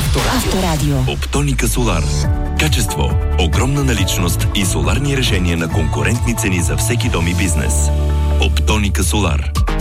Авторадио. Оптоника Солар. Качество, огромна наличност и соларни решения на конкурентни цени за всеки дом и бизнес. Оптоника Солар.